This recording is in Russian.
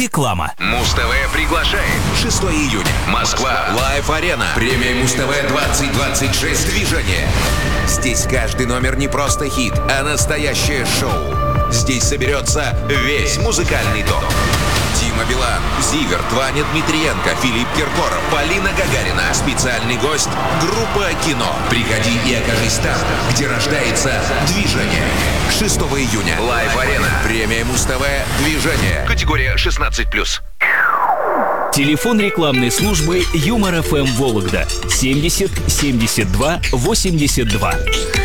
Реклама. Муз-ТВ приглашает. 6 июня. Москва. Лайв-арена. Премия Муз-ТВ 2026. Движение. Здесь каждый номер не просто хит, а настоящее шоу. Здесь соберется весь музыкальный топ. Дима Билан, Зиверт, Ваня Дмитриенко, Филипп Киркоров, Полина Гагарина. Специальный гость — группа «Кино». Приходи и окажись там, где рождается движение. 6 июня. Лайв-арена. Премия Муз-ТВ. Движение. Категория 16+. Телефон рекламной службы Юмор ФМ Вологда 70 72 82.